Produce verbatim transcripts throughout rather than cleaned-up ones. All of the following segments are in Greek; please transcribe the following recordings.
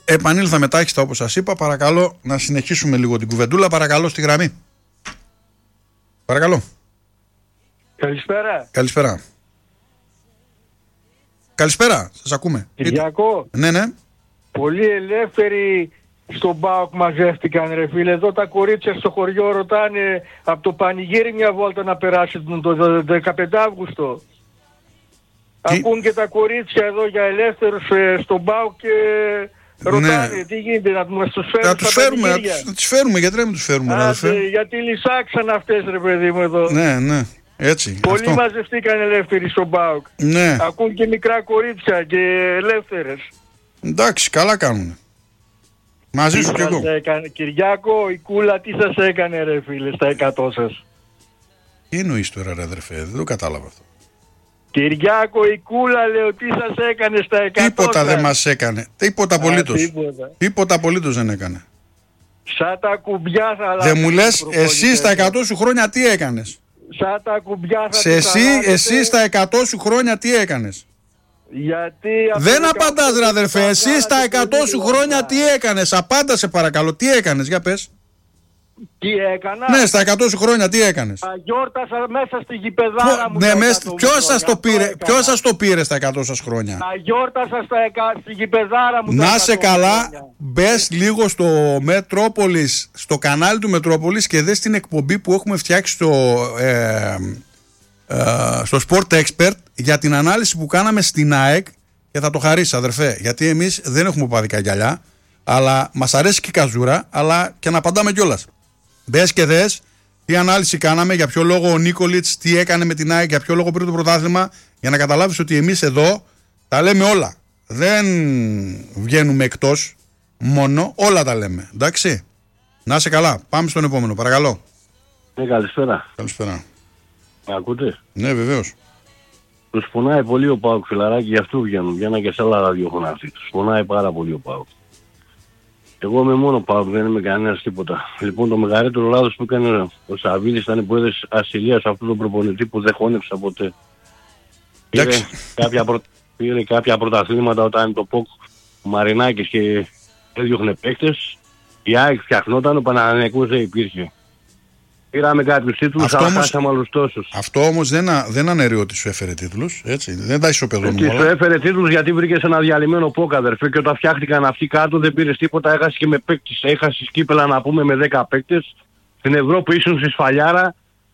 επανήλθαμε τάχιστα όπως σας είπα. Παρακαλώ να συνεχίσουμε λίγο την κουβεντούλα. Παρακαλώ στη γραμμή. Παρακαλώ. Καλησπέρα. Καλησπέρα. Καλησπέρα, σας ακούμε. Κυριακό. Ναι, ναι. Πολύ ελεύθεροι στον ΠΑΟΚ μαζεύτηκαν ρε φίλε. Εδώ τα κορίτσια στο χωριό ρωτάνε από το πανηγύρι μια βόλτα να περάσει τον δεκαπέντε Αύγουστο. Τι... Ακούν και τα κορίτσια εδώ για ελεύθερους ε, στον ΠΑΟΚ και ρωτάνε ναι. τι γίνεται, να μας τους φέρουν. Να τους φέρουμε, να τους, να τους φέρουμε, γιατί δεν τους φέρουμε. Άσε, γιατί λυσάξαν αυτές ρε παιδί μου εδώ. Ναι, ναι. Έτσι, πολλοί αυτό. μαζευτήκαν ελεύθεροι στον ΠΑΟΚ. Ναι. Ακούν και μικρά κορίτσια και ελεύθερες. Εντάξει, καλά κάνουνε. Μαζί τι σου κι εγώ. Έκανε, Κυριάκο, η κούλα τι σας έκανε ρε φίλε στα εκατό σας? Τι εννοείς τώρα ρε αδερφέ, δεν το κατάλαβα αυτό. Κυριάκο, η κούλα λέω τι σας έκανε στα εκατό σας? Τίποτα δεν μας έκανε. Τίποτα απολύτως. Τίποτα. Τίποτα απολύτως δεν έκανε. Σαν τα κουμπιά θα αλλάξουν. Δεν μου λες εσύ στα εκατό σου χρόνια τι έκανες? Σαν τα κουμπιά θα σε εσύ, εσύ στα εκατό σου χρόνια τι έκανες? Γιατί δεν απαντάς ρε αδερφέ, εσύ στα εκατό σου χρόνια τι έκανες? Απάντα σε παρακαλώ, τι έκανες, για πες. Τι έκανα? Ναι, στα εκατό σου χρόνια τι έκανες? Αγιόρτασα μέσα στη γηπεδάρα μου. Ναι, ποιος σας το πήρε, ποιος σας το πήρε στα εκατό σας χρόνια? Αγιόρτασα στα εκα... στη γηπεδάρα μου. Να σε καλά, μπες λίγο στο Μετρόπολης, στο κανάλι του Μετρόπολης και δες την εκπομπή που έχουμε φτιάξει στο, ε, ε, στο Sport Expert για την ανάλυση που κάναμε στην ΑΕΚ και θα το χαρίσεις αδερφέ, γιατί εμείς δεν έχουμε παδικά γυαλιά, αλλά μας αρέσει και η καζούρα, αλλά και να απαντάμε κιόλας. Μπες και δες τι ανάλυση κάναμε, για ποιο λόγο ο Νίκολιτς, τι έκανε με την ΑΕΚ, για ποιο λόγο πήρε το πρωτάθλημα, για να καταλάβεις ότι εμείς εδώ τα λέμε όλα. Δεν βγαίνουμε εκτός μόνο, όλα τα λέμε. Εντάξει. Να είσαι καλά. Πάμε στον επόμενο, παρακαλώ. Ναι, καλησπέρα. Καλησπέρα. Με ακούτε? Ναι, βεβαίως. Τους πονάει πολύ ο ΠΑΟΚ φιλαράκι, γι' αυτό βγαίνουν. Βγαίνουν και σε άλλα ραδιόφωνα αυτοί. Τους πονάει πάρα πολύ ο ΠΑΟΚ. Εγώ είμαι μόνο ΠΑΟΚ, δεν είμαι κανένας τίποτα. Λοιπόν, το μεγαλύτερο λάθος που έκανε ο Σαββίδης ήταν που έδωσε ασυλία σε αυτόν τον προπονητή που δεν χώνεψα ποτέ. Πήρε κάποια, προ... πήρε κάποια πρωταθλήματα όταν το ΠΟΚ ο Μαρινάκης και έδιωχνε παίκτες. Η ΑΕΚ φτιαχνόταν, ο Παναθηναϊκός δεν υπήρχε. Πήραμε κάποιους τίτλους, αλλά χάσαμε άλλους τόσους. Αυτό όμως δεν, δεν αναιρεί ότι σου έφερε τίτλους, έτσι, δεν τα ισοπεδώνουμε όλα. Σου έφερε τίτλους γιατί βρήκες ένα διαλυμένο ΠΟΚ αδερφέ, και όταν φτιάχτηκαν αυτοί κάτω δεν πήρες τίποτα, έχασες και με παίκτες, έχασες κύπελα να πούμε με δέκα παίκτες. Στην Ευρώπη ήσουν στη σφαλιάρα,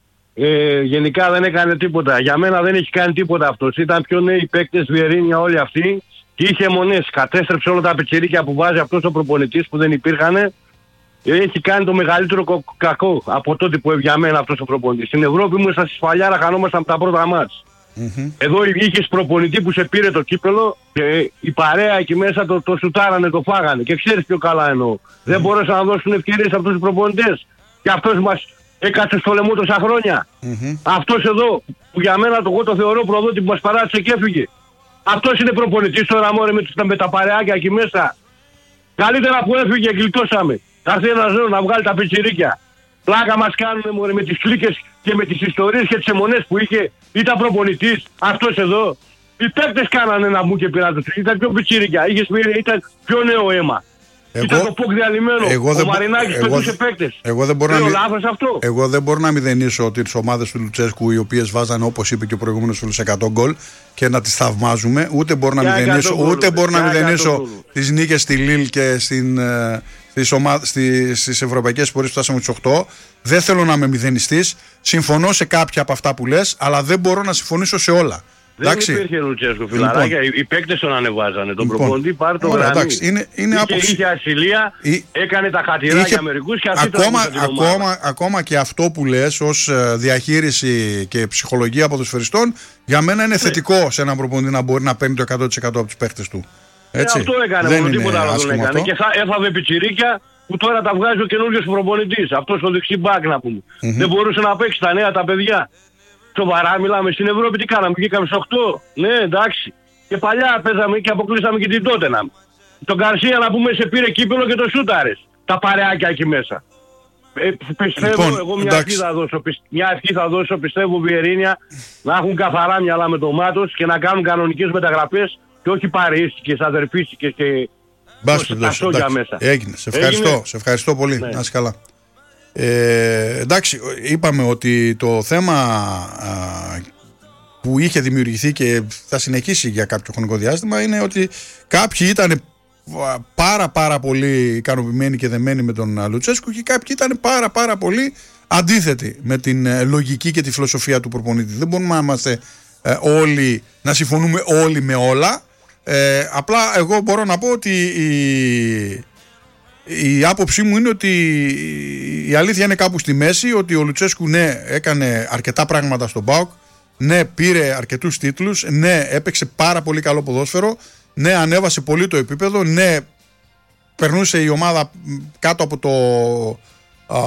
ε, γενικά δεν έκανε τίποτα. Για μένα δεν έχει κάνει τίποτα αυτός, ήταν πιο νέοι παίκτες, Βιερίνια όλοι αυτοί και είχε μονές. Κατέστρεψε όλα τα πιτσιρίκια που βάζει αυτός ο προπονητής που δεν υπήρχαν. Έχει κάνει το μεγαλύτερο κακό από τότε που για μένα αυτός ο προπονητής. Στην Ευρώπη ήμουν στα σφαλιάρα, χανόμασταν από τα πρώτα μάτς. Mm-hmm. Εδώ είχες προπονητή που σε πήρε το κύπελο και η παρέα εκεί μέσα το, το σουτάρανε, το φάγανε. Και ξέρεις πιο καλά εννοώ. Mm-hmm. Δεν μπορούσαν να δώσουν ευκαιρίες σε αυτούς τους προπονητές. Και αυτός μας έκατσε στο λαιμό τόσα χρόνια. Mm-hmm. Αυτός εδώ που για μένα το, εγώ το θεωρώ προδότη που μας παράτησε και έφυγε. Αυτός είναι προπονητής τώρα μόρε με, με τα παρεάκια εκεί μέσα. Καλύτερα που έφυγε γλιτώσαμε. Θα έρθει ένας νέος να βγάλει τα πιτσιρίκια. Πλάκα μας κάνουνε μωρέ με τις κλίκες και με τις ιστορίες και τις αιμονές που είχε. Ήταν προπονητής αυτός εδώ. Οι παίκτες κάνανε να μπουν και πειράζουν. Ήταν πιο πιτσιρίκια. Είχες πει, ήταν πιο νέο αίμα. Εγώ, ήταν το ΠΟΚ διαλυμένο. Εγώ ο Μαρινάκης πέτουσε παίκτες. Εγώ δεν μπορώ να, μη... αυτό. εγώ δεν μπορώ να μηδενίσω τις ομάδες του Λουτσέσκου, οι οποίες βάζανε, όπως είπε και ο προηγούμενος φίλος, εκατό γκολ και να τις θαυμάζουμε. Ούτε μπορώ να μηδενίσω, ούτε μπορώ να μηδενίσω τις νίκες στη Λίλ και στην... Στις, ομα... στις ευρωπαϊκές πορείες που φτάσαμε στους οκτώ. Δεν θέλω να είμαι μηδενιστής. Συμφωνώ σε κάποια από αυτά που λες, αλλά δεν μπορώ να συμφωνήσω σε όλα. Δεν εντάξει. Υπήρχε Λουτσέσκο φιλαράκια. Λοιπόν. Οι παίκτες τον ανεβάζανε. Τον λοιπόν. Προπονητή πάρει το γραμμή. Εντάξει. Είναι, είναι είχε, άποψη. είχε ασυλία, Ή... έκανε τα χατηράκια είχε... μερικούς και αυτή ακόμα, ακόμα, ακόμα και αυτό που λες ως διαχείριση και ψυχολογία ποδοσφαιριστών, για μένα είναι θετικό σε έναν προπονητή να μπορεί να παίρνει το εκατό τοις εκατό από τους παίκτες του. Έτσι. Ε, αυτό έκανε, δεν μόνο τίποτα άλλο δεν έκανε. Αυτό. Και θα έφαβε πιτσιρίκια που τώρα τα βγάζει ο καινούριος προπονητής. Αυτός ο δεξιμπάκ να πούμε. Mm-hmm. Δεν μπορούσε να παίξει τα νέα τα παιδιά. Σοβαρά μιλάμε, στην Ευρώπη τι κάναμε, βγήκαμε στις οκτώ. Ναι, εντάξει. Και παλιά παίζαμε και αποκλείσαμε και την Τότεναμ. Τον Γκαρσία να πούμε σε πήρε κύπελο και το σούταρες. Τα παρεάκια εκεί μέσα. Ε, πιστεύω, λοιπόν, εγώ μια ευχή, θα δώσω, μια ευχή θα δώσω, πιστεύω Βιερίνια να έχουν καθαρά μυαλά με το μάτος και να κάνουν κανονικές μεταγραφές και όχι παρεΐστικες, αδερφίστικες και Μπας περιπτώσει. Έγινε. Σε ευχαριστώ, Έγινε. σε ευχαριστώ πολύ. Ναι. Να είσαι καλά. Ε, εντάξει, είπαμε ότι το θέμα α, που είχε δημιουργηθεί και θα συνεχίσει για κάποιο χρονικό διάστημα είναι ότι κάποιοι ήταν πάρα πάρα πολύ ικανοποιημένοι και δεμένοι με τον Λουτσέσκου και κάποιοι ήταν πάρα πάρα πολύ αντίθετοι με την λογική και τη φιλοσοφία του προπονητή. Δεν μπορούμε να είμαστε ε, όλοι, να συμφωνούμε όλοι με όλα. Ε, απλά εγώ μπορώ να πω ότι η, η άποψή μου είναι ότι η αλήθεια είναι κάπου στη μέση, ότι ο Λουτσέσκου ναι έκανε αρκετά πράγματα στον ΠΑΟΚ, ναι πήρε αρκετούς τίτλους, ναι έπαιξε πάρα πολύ καλό ποδόσφαιρο, ναι ανέβασε πολύ το επίπεδο, ναι περνούσε η ομάδα κάτω από το α,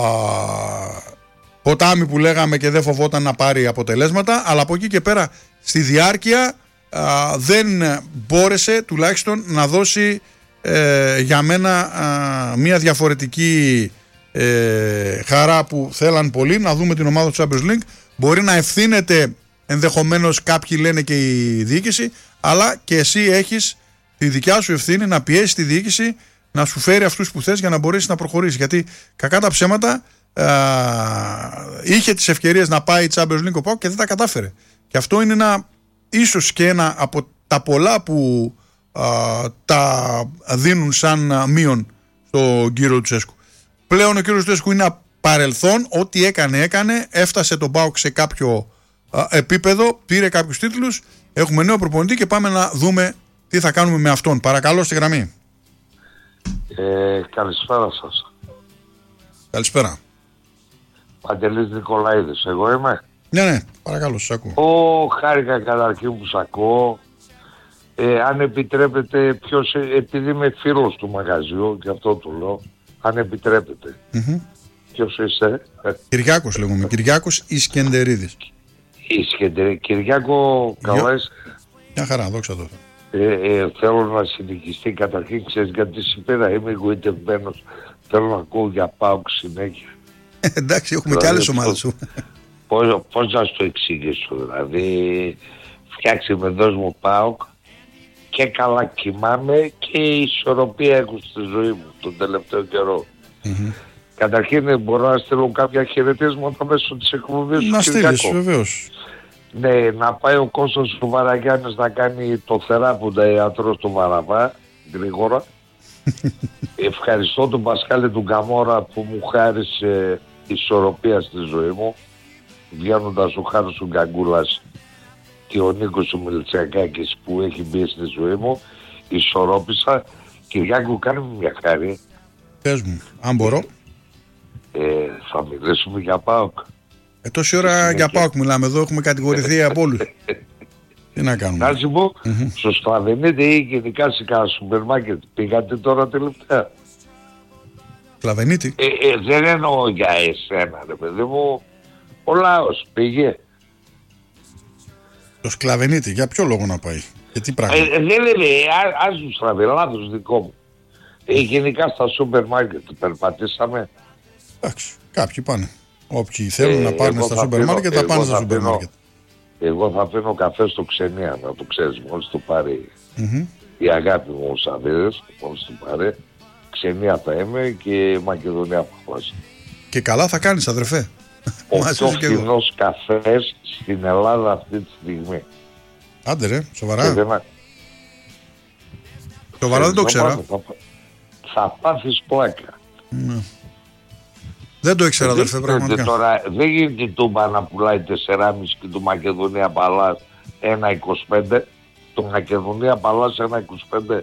ποτάμι που λέγαμε και δεν φοβόταν να πάρει αποτελέσματα, αλλά από εκεί και πέρα στη διάρκεια α, δεν μπόρεσε τουλάχιστον να δώσει ε, για μένα α, μια διαφορετική ε, χαρά που θέλαν πολλοί να δούμε την ομάδα του Champions League. Μπορεί να ευθύνεται ενδεχομένως, κάποιοι λένε και η διοίκηση, αλλά και εσύ έχεις τη δικιά σου ευθύνη να πιέσει τη διοίκηση να σου φέρει αυτούς που θες για να μπορέσει να προχωρήσει. Γιατί κακά τα ψέματα α, είχε τις ευκαιρίες να πάει η Champions League ο ΠΑΟΚ και δεν τα κατάφερε. Και αυτό είναι ένα, ίσως και ένα από τα πολλά που α, τα δίνουν σαν μείον στον κύριο Λουτσέσκου. Πλέον ο κύριος Λουτσέσκου είναι παρελθόν, ό,τι έκανε έκανε, έφτασε τον ΠΑΟΚ σε κάποιο α, επίπεδο, πήρε κάποιους τίτλους, έχουμε νέο προπονητή και πάμε να δούμε τι θα κάνουμε με αυτόν. Παρακαλώ στη γραμμή. Ε, καλησπέρα σας. Καλησπέρα. Παντελής Νικολαίδης, εγώ είμαι. Ναι, ναι, παρακαλώ, σας ακούω. Ω, χάρηκα καταρχήν που σας ακούω. Ε, αν επιτρέπετε, ποιος, επειδή είμαι φίλος του μαγαζιού, και αυτό το λέω, αν επιτρέπετε. Mm-hmm. Ποιος είστε? Κυριάκος λέγομαι, Κυριάκος Ισκεντερίδης. Ισκεντερίδης, Κυριάκο, καλά είσαι? Μια χαρά, δόξα τω Θεώ. Ε, ε, θέλω να συνεχιστεί καταρχήν, ξέρεις γιατί σήμερα είμαι εγωιτευμένος, θέλω να ακούω για ΠΑΟΚ συνέχεια. Εντάξει, έχουμε δηλαδή, και άλλες ομάδες σου. Πώς, πώς να σου το εξηγήσω, δηλαδή φτιάξε με δώσ' μου ΠΑΟΚ και καλά κοιμάμαι και η ισορροπία έχω στη ζωή μου τον τελευταίο καιρό. Mm-hmm. Καταρχήν μπορώ να στείλω κάποια χαιρετίσματα μέσω της εκπομπής σου. Να στείλεις, βεβαίως. Ναι, να πάει ο Κώστας του Βαραγιάννης να κάνει το θεράποντα ιατρό στο Βαραβά, γρήγορα. Ευχαριστώ τον Πασχάλη του Γκαμόρα που μου χάρισε ισορροπία στη ζωή μου, βγαίνοντας ο Χάρος του Γκαγκούλας και ο Νίκος του Μιλτσιακάκης που έχει μπει στη ζωή μου, ισορρόπησα. Κυριάκου, κάνε μου μια χάρη. Πες μου, αν μπορώ. Ε, θα μιλήσουμε για ΠΑΟΚ. Ε, τόση ώρα για ΠΑΟΚ μιλάμε εδώ, έχουμε κατηγορηθεί από όλους. Τι να κάνουμε. Να σου πω, mm-hmm. στο Σκλαβενίτη ή γενικά σε κάνα σούπερ μάρκετ πήγατε τώρα τελευταία? Σκλαβενίτη. Ε, ε, δεν εννοώ για εσένα ρε παιδί μου, ο λαός πήγε. Το Σκλαβενίτη, για ποιο λόγο να πάει, για τι πράγμα? Ε, δεν λέει, ας του στραβεί, λάθος δικό μου. Ε, γενικά στα σούπερ μάρκετ περπατήσαμε. Εντάξει, κάποιοι πάνε. Όποιοι θέλουν ε, να πάνε στα σούπερ μάρκετ θα πάνε στα σούπερ μάρκετ. Εγώ θα πίνω καφέ στο Ξενία, να το ξέρεις, μόλις το πάρει mm-hmm. η αγάπη μου ο Σαββίδες, μόλις το πάρει. Ξενία θα είμαι και Μακεδονία Παχλάση. Και καλά θα κάνεις, αδερφέ. Ο πιο φθηνός καφές στην Ελλάδα αυτή τη στιγμή. Άντε ρε, σοβαρά. Δεν... Σοβαρά δεν το ξέρα. Θα, θα πάθεις πλάκα. Mm. Δεν το ήξερα, αδερφέ, πραγματικά. Τώρα δεν γίνεται η Τούμπα να πουλάει τεσσεράμισι και το Μακεδονία Παλάς ένα είκοσι πέντε. Το Μακεδονία Παλάς ένα είκοσι πέντε.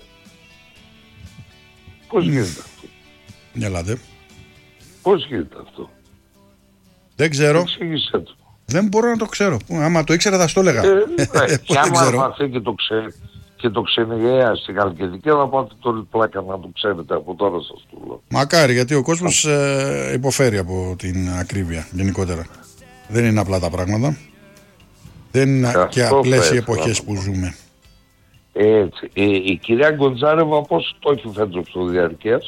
Πώς mm. γίνεται αυτό? Ελάτε. Πώς γίνεται αυτό? Δεν ξέρω. Εξήγησέ το. Δεν μπορώ να το ξέρω. Άμα το ήξερα θα στο έλεγα. Ε, ε, και άμα έρθει και το ξέρει και το Ξενιγαία στην Καλκιδική θα πάτε το πλάκα να το ξέρετε από τώρα σας το λέω. Μακάρι, γιατί ο κόσμος ε, υποφέρει από την ακρίβεια γενικότερα. Δεν είναι απλά τα πράγματα. Δεν είναι και, και απλές οι εποχές που ζούμε. Έτσι. Η, η κυρία Γκοντζάρεβα πώς το έχει φέτος στο διαρκείας?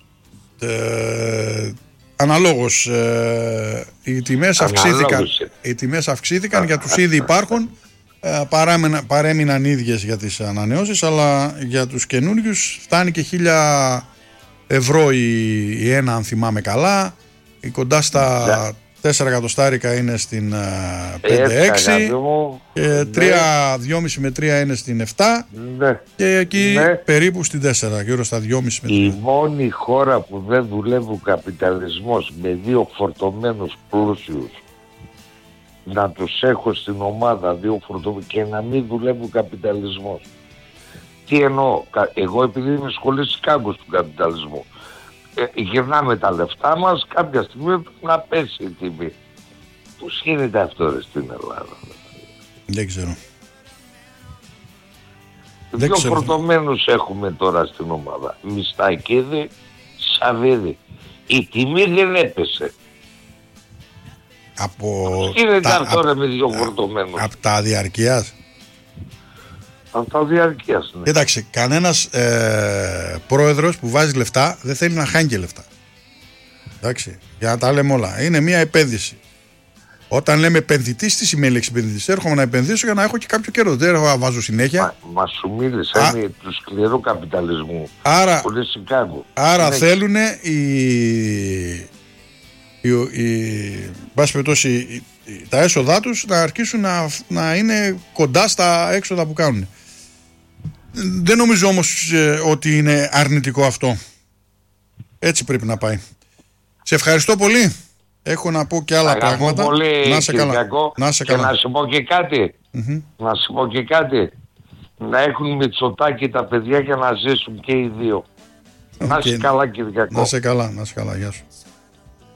Ε, αναλόγως ε, οι τιμές αυξήθηκαν, οι τιμές αυξήθηκαν για τους ήδη υπάρχουν ε, παρέμειναν, παρέμειναν ίδιες για τις ανανεώσεις, αλλά για τους καινούριους φτάνει και χίλια ευρώ η, η ένα, αν θυμάμαι καλά. Η κοντά στα yeah. τέσσερα εκατοστάρικα είναι στην πέντε έξι και τρία, δυόμισι με τρία είναι στην επτά ναι. και εκεί ναι. περίπου στην τέσσερα, γύρω στα δυόμισι με τρία. Η μόνη χώρα που δεν δουλεύει ο καπιταλισμός με δύο φορτωμένους πλούσιους, να τους έχω στην ομάδα δύο φορτωμένους και να μην δουλεύει ο καπιταλισμός. Τι εννοώ, εγώ επειδή είμαι σχολής κάγκους του καπιταλισμού, ε, γυρνάμε τα λεφτά μας, κάποια στιγμή να πέσει η τιμή. Πώς γίνεται αυτό ρε στην Ελλάδα? Δεν ξέρω. Δύο φορτωμένους έχουμε τώρα στην ομάδα. Μιστακίδη, Σαββίδη. Η τιμή δεν έπεσε. Από πώς γίνεται αυτό ρε με δύο φορτωμένους? Από τα διαρκείας. Από τα διαρκείας, ναι. Κοίταξε, κανένας ε, πρόεδρος που βάζει λεφτά δεν θέλει να χάνει και λεφτά. Εντάξει, για να τα λέμε όλα. Είναι μια επένδυση. Όταν λέμε επενδυτής, τι σημαίνει λέξη επενδυτής? Έρχομαι να επενδύσω για να έχω και κάποιο κέρδος. Δεν έχω να βάζω συνέχεια. Μα, μα σου μίλησα, είναι του σκληρού καπιταλισμού. Άρα, πολύ Σικάγο. Άρα θέλουν οι, οι, οι, οι, τα έσοδά τους να αρχίσουν να, να είναι κοντά στα έξοδα που κάνουν. Δεν νομίζω όμως ε, ότι είναι αρνητικό αυτό. Έτσι πρέπει να πάει. Σε ευχαριστώ πολύ. Έχω να πω και άλλα Αγαπώ πράγματα. Πολύ, να σε καλά. Να σε καλά. Και να σου πω και κάτι. Mm-hmm. Να σου πω και κάτι. Να έχουν Μητσοτάκη τα παιδιά και να ζήσουν και οι δύο. Okay. Να σε καλά, Κυριακό. Να σε καλά, να σε καλά. Γεια σου.